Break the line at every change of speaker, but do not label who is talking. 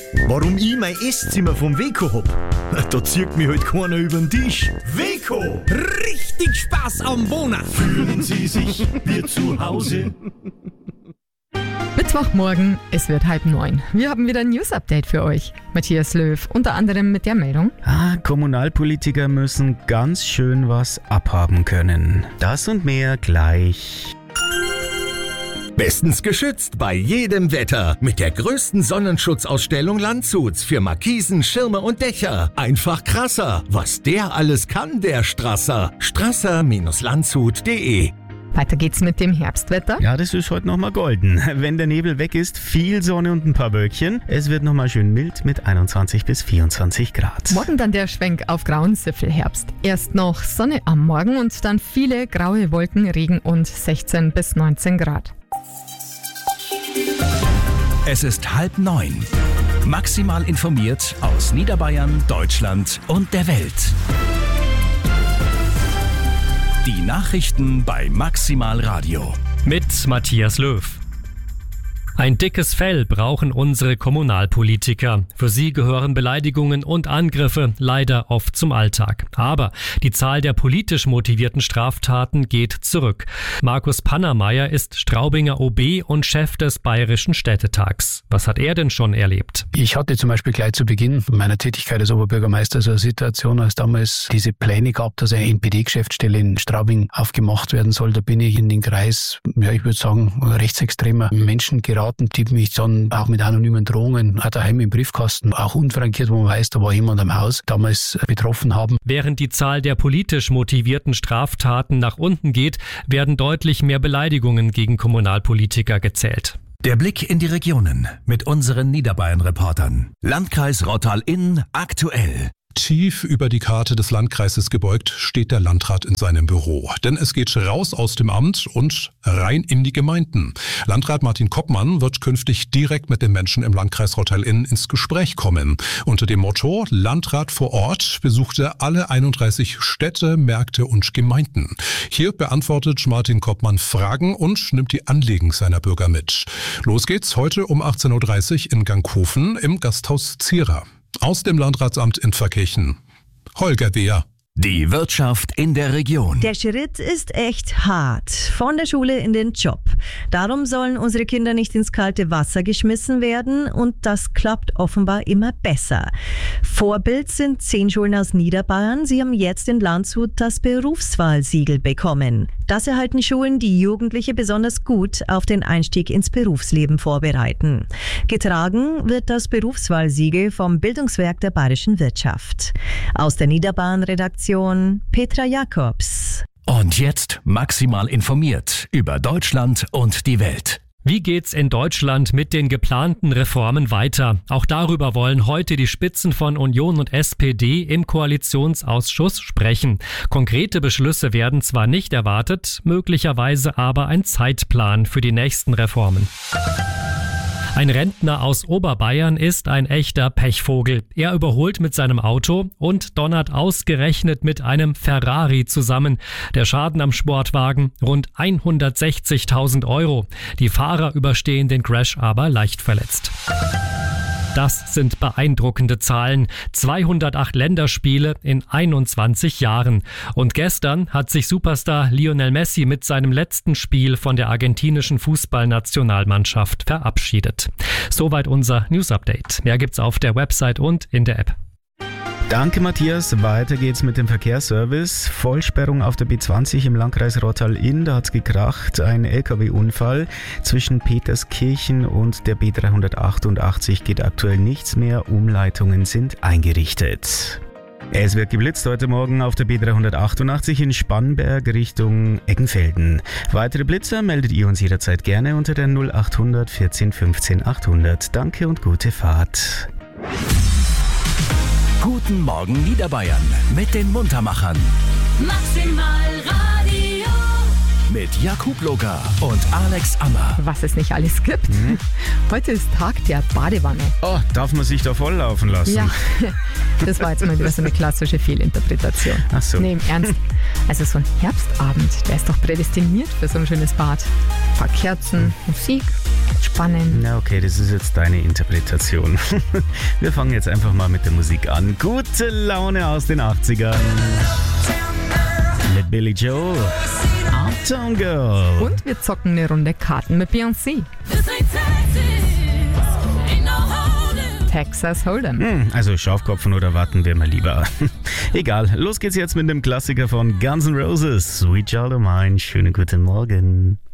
Warum ich mein Esszimmer vom Weco hab? Da zieht mich halt keiner über den Tisch. Weco!
Richtig Spaß am Wohnen.
Fühlen Sie sich wie zu Hause?
Mittwochmorgen, es wird 8:30. Wir haben wieder ein News-Update für euch. Matthias Löw, unter anderem mit der Meldung:
Kommunalpolitiker müssen ganz schön was abhaben können. Das und mehr gleich.
Bestens geschützt bei jedem Wetter. Mit der größten Sonnenschutzausstellung Landshuts für Markisen, Schirme und Dächer. Einfach krasser. Was der alles kann, der Strasser. Strasser-landshut.de.
Weiter geht's mit dem Herbstwetter.
Ja, das ist heute nochmal golden. Wenn der Nebel weg ist, viel Sonne und ein paar Wölkchen. Es wird nochmal schön mild mit 21 bis 24 Grad.
Morgen dann der Schwenk auf grauen Zipfelherbst. Erst noch Sonne am Morgen und dann viele graue Wolken, Regen und 16 bis 19 Grad.
Es ist 8:30. Maximal informiert aus Niederbayern, Deutschland und der Welt. Die Nachrichten bei Maximal Radio.
Mit Matthias Löw. Ein dickes Fell brauchen unsere Kommunalpolitiker. Für sie gehören Beleidigungen und Angriffe leider oft zum Alltag. Aber die Zahl der politisch motivierten Straftaten geht zurück. Markus Pannermeier ist Straubinger OB und Chef des Bayerischen Städtetags. Was hat er denn schon erlebt?
Ich hatte zum Beispiel gleich zu Beginn meiner Tätigkeit als Oberbürgermeister so eine Situation, als damals diese Pläne gab, dass eine NPD-Geschäftsstelle in Straubing aufgemacht werden soll. Da bin ich in den Kreis, ich würde sagen, rechtsextremer Menschen geraten, die mich dann auch mit anonymen Drohungen auch daheim im Briefkasten, auch unfrankiert, wo man weiß, da war jemand am Haus, damals betroffen haben.
Während die Zahl der politisch motivierten Straftaten nach unten geht, werden deutlich mehr Beleidigungen gegen Kommunalpolitiker gezählt.
Der Blick in die Regionen mit unseren Niederbayern-Reportern. Landkreis Rottal-Inn aktuell.
Tief über die Karte des Landkreises gebeugt steht der Landrat in seinem Büro. Denn es geht raus aus dem Amt und rein in die Gemeinden. Landrat Martin Koppmann wird künftig direkt mit den Menschen im Landkreis Rottal-Inn ins Gespräch kommen. Unter dem Motto Landrat vor Ort besucht er alle 31 Städte, Märkte und Gemeinden. Hier beantwortet Martin Koppmann Fragen und nimmt die Anliegen seiner Bürger mit. Los geht's heute um 18.30 Uhr in Ganghofen im Gasthaus Zierer. Aus dem Landratsamt in Pfarrkirchen, Holger Wehr.
Die Wirtschaft in der Region.
Der Schritt ist echt hart. Von der Schule in den Job. Darum sollen unsere Kinder nicht ins kalte Wasser geschmissen werden und das klappt offenbar immer besser. Vorbild sind 10 Schulen aus Niederbayern. Sie haben jetzt in Landshut das Berufswahlsiegel bekommen. Das erhalten Schulen, die Jugendliche besonders gut auf den Einstieg ins Berufsleben vorbereiten. Getragen wird das Berufswahlsiegel vom Bildungswerk der Bayerischen Wirtschaft. Aus der Niederbayern-Redaktion Petra Jakobs.
Und jetzt maximal informiert über Deutschland und die Welt.
Wie geht's in Deutschland mit den geplanten Reformen weiter? Auch darüber wollen heute die Spitzen von Union und SPD im Koalitionsausschuss sprechen. Konkrete Beschlüsse werden zwar nicht erwartet, möglicherweise aber ein Zeitplan für die nächsten Reformen. Ein Rentner aus Oberbayern ist ein echter Pechvogel. Er überholt mit seinem Auto und donnert ausgerechnet mit einem Ferrari zusammen. Der Schaden am Sportwagen rund 160.000 €. Die Fahrer überstehen den Crash aber leicht verletzt. Das sind beeindruckende Zahlen. 208 Länderspiele in 21 Jahren. Und gestern hat sich Superstar Lionel Messi mit seinem letzten Spiel von der argentinischen Fußballnationalmannschaft verabschiedet. Soweit unser News-Update. Mehr gibt's auf der Website und in der App.
Danke Matthias, weiter geht's mit dem Verkehrsservice. Vollsperrung auf der B20 im Landkreis Rottal-Inn, da hat's gekracht. Ein LKW-Unfall zwischen Peterskirchen und der B388 geht aktuell nichts mehr. Umleitungen sind eingerichtet. Es wird geblitzt heute Morgen auf der B388 in Spannberg Richtung Eggenfelden. Weitere Blitzer meldet ihr uns jederzeit gerne unter der 0800 14 15 800. Danke und gute Fahrt.
Guten Morgen Niederbayern mit den Muntermachern.
Maximal Radio.
mit Jakub Loga und Alex Ammer.
Was es nicht alles gibt. Heute ist Tag der Badewanne.
Oh, darf man sich da volllaufen lassen?
Ja, das war jetzt mal wieder so eine klassische Fehlinterpretation.
Ach so.
Nee, im Ernst. Also so ein Herbstabend, der ist doch prädestiniert für so ein schönes Bad. Ein paar Kerzen, Musik, entspannen.
Na okay, das ist jetzt deine Interpretation. Wir fangen jetzt einfach mal mit der Musik an. Gute Laune aus den 80ern. Mit Billy Joel. Uptown Girl.
Und wir zocken eine Runde Karten mit Beyoncé. Texas Hold'em.
Also Schafkopfen oder warten wir mal lieber. Egal, los geht's jetzt mit dem Klassiker von Guns N' Roses. Sweet Child O' Mine. Schönen guten Morgen.